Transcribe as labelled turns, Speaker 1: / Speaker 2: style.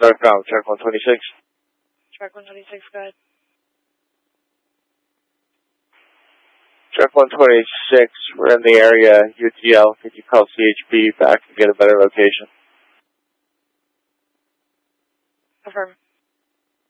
Speaker 1: Northbound, track 126.
Speaker 2: Track 126, go ahead.
Speaker 1: Track 126, we're in the area, UTL. Could you call CHP back and get a better location?
Speaker 2: Affirm.